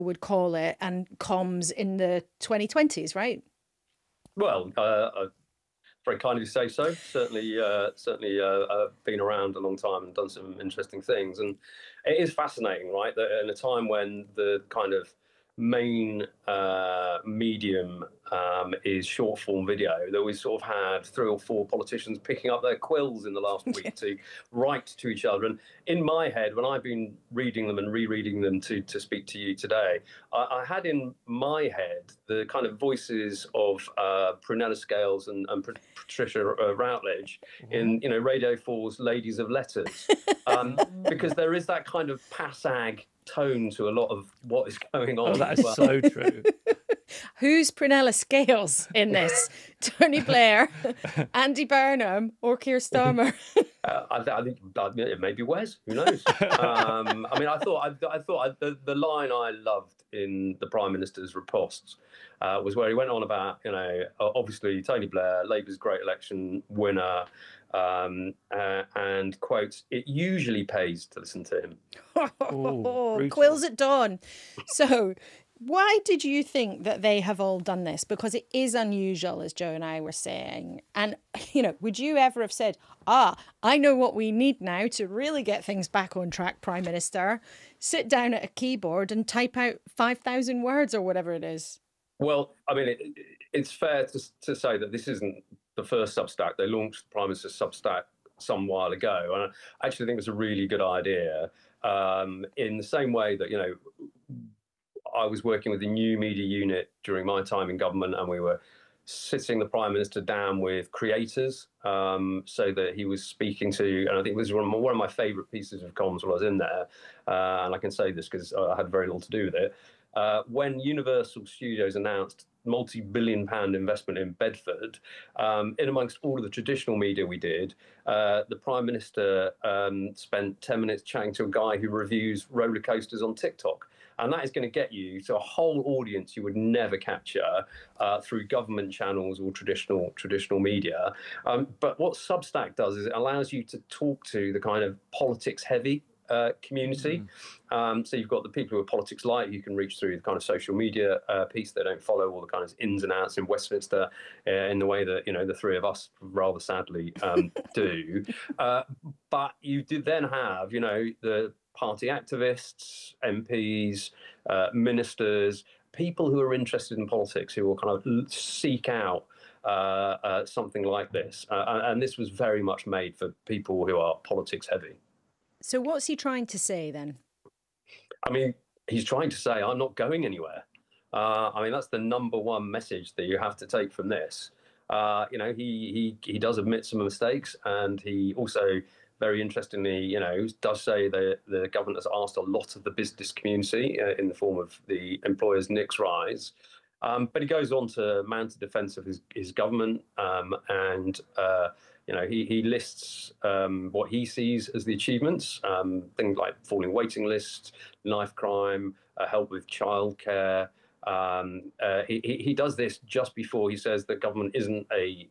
would call it, and comms in the 2020s, right? Well, very kindly say so. Certainly, been around a long time and done some interesting things. And it is fascinating, right? That in a time when the kind of main medium is short form video, that we sort of had 3 or 4 politicians picking up their quills in the last week to write to each other. And in my head, when I've been reading them and rereading them to speak to you today, I had in my head the kind of voices of Prunella Scales and Patricia Routledge in Radio 4's Ladies of Letters, because there is that kind of passag tone to a lot of what is going on. Oh, that is so true. Who's Prunella Scales in this? Tony Blair, Andy Burnham, or Keir Starmer? I think it may be Wes. Who knows? I mean, I thought the line I loved in the Prime Minister's riposte was where he went on about, obviously Tony Blair, Labour's great election winner, and quotes, "It usually pays to listen to him." Oh, quills at dawn. So, why did you think that they have all done this? Because it is unusual, as Joe and I were saying. And, would you ever have said, I know what we need now to really get things back on track, Prime Minister. Sit down at a keyboard and type out 5,000 words or whatever it is. Well, I mean, it's fair to say that this isn't the first Substack. They launched the Prime Minister's Substack some while ago. And I actually think it was a really good idea, in the same way that, I was working with the new media unit during my time in government, and we were sitting the Prime Minister down with creators, so that he was speaking to, and I think it was one of my favourite pieces of comms while I was in there, and I can say this because I had very little to do with it. When Universal Studios announced multi-billion-pound investment in Bedford, in amongst all of the traditional media we did, the Prime Minister spent 10 minutes chatting to a guy who reviews roller coasters on TikTok. And that is going to get you to a whole audience you would never capture through government channels or traditional media. But what Substack does is it allows you to talk to the kind of politics-heavy community. So you've got the people who are politics light, you can reach through the kind of social media piece. They don't follow all the kind of ins and outs in Westminster in the way that, the three of us rather sadly do. But you did then have, the party activists, MPs, ministers, people who are interested in politics, who will kind of seek out something like this. And this was very much made for people who are politics heavy. So what's he trying to say then? I mean, he's trying to say, I'm not going anywhere. I mean, that's the number one message that you have to take from this. He does admit some mistakes, and he also, very interestingly, does say that the government has asked a lot of the business community in the form of the employers' NICs rise. But he goes on to mount a defence of his government, and he lists what he sees as the achievements, things like falling waiting lists, knife crime, help with childcare. He does this just before he says that government isn't a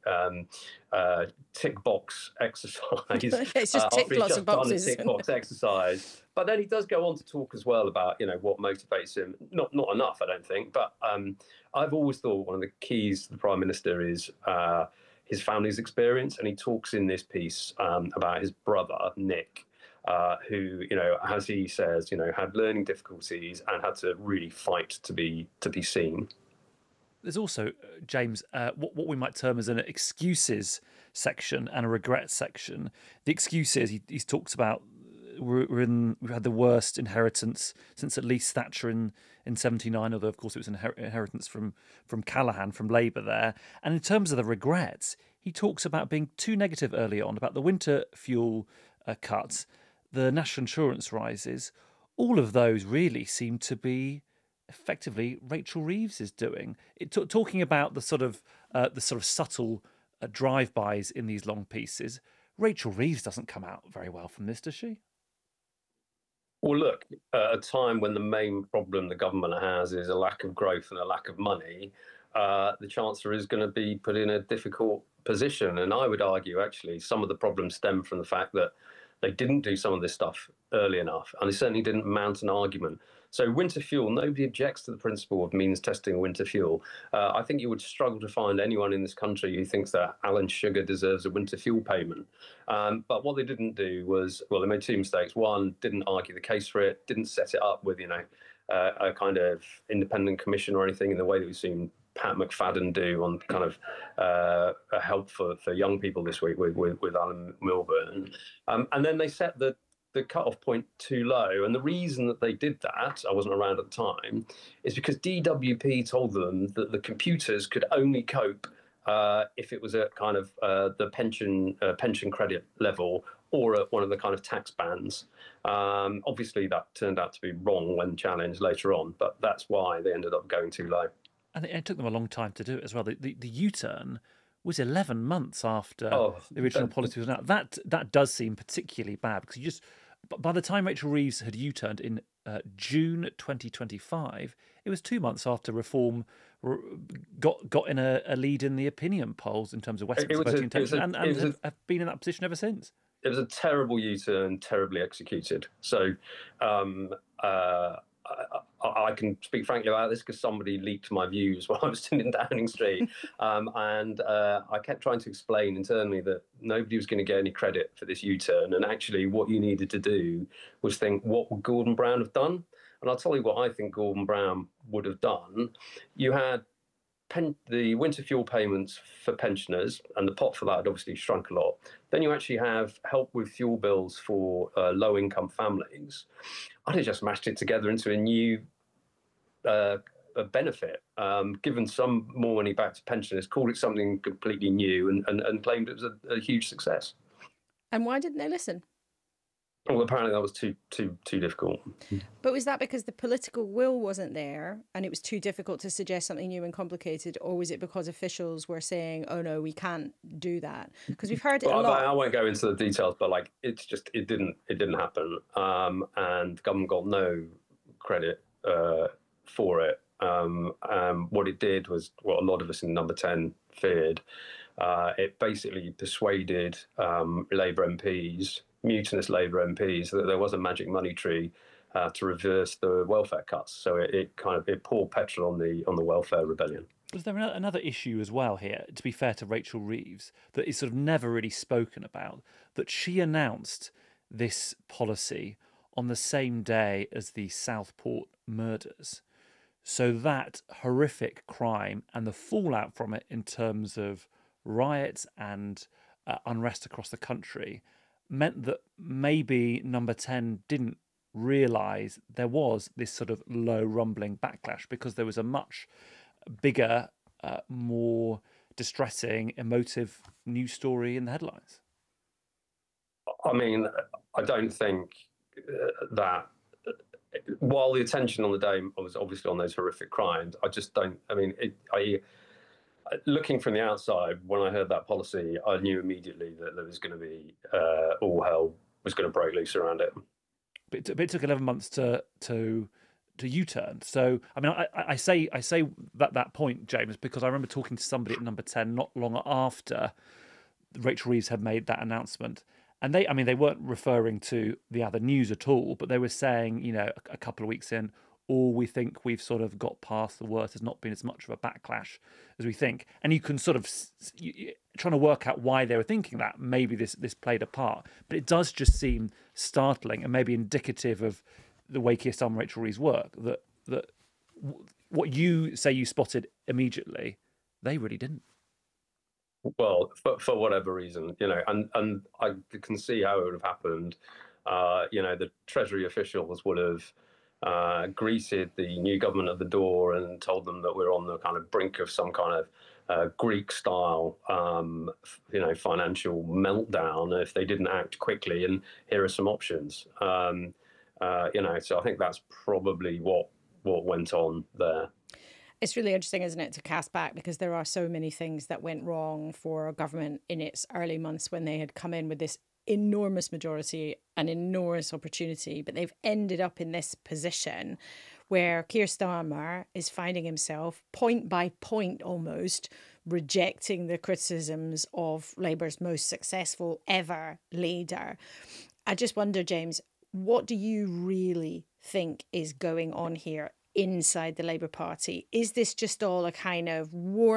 tick box exercise. It's just tick lots of boxes. Tick box exercise. But then he does go on to talk as well about what motivates him. Not enough, I don't think. But I've always thought one of the keys to the Prime Minister is his family's experience, and he talks in this piece about his brother Nick, who, as he says, had learning difficulties and had to really fight to be seen. There's also, James, what we might term as an excuses section and a regret section. The excuses, he's talked about, we've had the worst inheritance since at least Thatcher in 79, although of course it was an inheritance from Callaghan, from Labour there. And in terms of the regrets, he talks about being too negative early on, about the winter fuel cuts, the national insurance rises. All of those really seem to be effectively Rachel Reeves is doing. Talking about the sort of subtle drive-bys in these long pieces. Rachel Reeves doesn't come out very well from this, does she? Well, look, at a time when the main problem the government has is a lack of growth and a lack of money, the Chancellor is going to be put in a difficult position. And I would argue, actually, some of the problems stem from the fact that they didn't do some of this stuff early enough, and they certainly didn't mount an argument So winter fuel, nobody objects to the principle of means testing winter fuel. I think you would struggle to find anyone in this country who thinks that Alan Sugar deserves a winter fuel payment. But what they didn't do was, well, they made two mistakes. One, didn't argue the case for it, didn't set it up with, a kind of independent commission or anything in the way that we've seen Pat McFadden do on kind of help for young people this week with Alan Milburn. And then they set the cut-off point too low. And the reason that they did that, I wasn't around at the time, is because DWP told them that the computers could only cope if it was at kind of the pension credit level or at one of the kind of tax bands. Obviously, that turned out to be wrong when challenged later on, but that's why they ended up going too low. And it took them a long time to do it as well. The U-turn was 11 months after the original policy was out. That does seem particularly bad, because you just, by the time Rachel Reeves had U-turned in June 2025, it was 2 months after Reform got in a lead in the opinion polls in terms of Westminster voting intention, and have been in that position ever since. It was a terrible U-turn, terribly executed. So I can speak frankly about this because somebody leaked my views while I was sitting in Downing Street. And I kept trying to explain internally that nobody was going to get any credit for this U-turn. And actually what you needed to do was think, what would Gordon Brown have done? And I'll tell you what I think Gordon Brown would have done. You had the winter fuel payments for pensioners, and the pot for that had obviously shrunk a lot. Then you actually have help with fuel bills for low-income families. I'd have just mashed it together into a new benefit, given some more money back to pensioners, called it something completely new, and claimed it was a huge success. And why didn't they listen? Well, apparently that was too difficult. But was that because the political will wasn't there and it was too difficult to suggest something new and complicated, or was it because officials were saying, "Oh no, we can't do that"? Because we've heard it a lot. I won't go into the details, but like it didn't happen, and the government got no credit for it. What it did was what a lot of us in Number 10 feared. It basically persuaded Labour MPs, mutinous Labour MPs, that there was a magic money tree to reverse the welfare cuts. So it poured petrol on the welfare rebellion. Was there another issue as well here, to be fair to Rachel Reeves, that is sort of never really spoken about, that she announced this policy on the same day as the Southport murders? So that horrific crime and the fallout from it in terms of riots and unrest across the country meant that maybe Number 10 didn't realise there was this sort of low rumbling backlash, because there was a much bigger, more distressing, emotive news story in the headlines. I mean, I don't think that while the attention on the day was obviously on those horrific crimes, I just don't. I mean, looking from the outside, when I heard that policy, I knew immediately that there was going to be all hell was going to break loose around it. But it took 11 months to U-turn. So, I mean, I say that point, James, because I remember talking to somebody at Number 10 not long after Rachel Reeves had made that announcement. And they weren't referring to the other news at all, but they were saying, a couple of weeks in, we think we've sort of got past the worst. There's not been as much of a backlash as we think. And you can sort of trying to work out why they were thinking that. Maybe this played a part, but it does just seem startling and maybe indicative of the way Keir Starmer and Rachel Reeves work, that what you say you spotted immediately, they really didn't. Well, for whatever reason, and I can see how it would have happened. The Treasury officials would have greeted the new government at the door and told them that we're on the kind of brink of some kind of Greek-style, financial meltdown if they didn't act quickly. And here are some options. So I think that's probably what went on there. It's really interesting, isn't it, to cast back, because there are so many things that went wrong for a government in its early months when they had come in with this enormous majority and enormous opportunity, but they've ended up in this position where Keir Starmer is finding himself point by point almost rejecting the criticisms of Labour's most successful ever leader. I just wonder, James, what do you really think is going on here inside the Labour Party? Is this just all a kind of war